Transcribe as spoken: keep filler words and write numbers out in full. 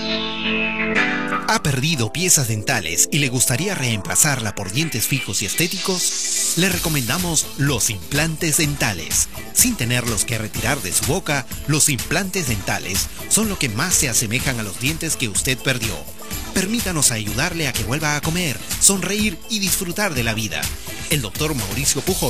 ¿Ha perdido piezas dentales y le gustaría reemplazarla por dientes fijos y estéticos? Le recomendamos los implantes dentales. Sin tenerlos que retirar de su boca, los implantes dentales son lo que más se asemejan a los dientes que usted perdió. Permítanos ayudarle a que vuelva a comer, sonreír y disfrutar de la vida. El doctor Mauricio Pujol